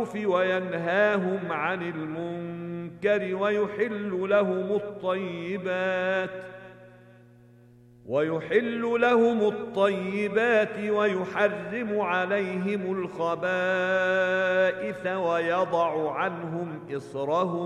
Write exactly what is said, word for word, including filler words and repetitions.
بالمعروف وينهاهم عن المنكر ويحل لهم الطيبات ويحل لهم الطيبات ويحرم عليهم الخبائث ويضع عنهم إصرهم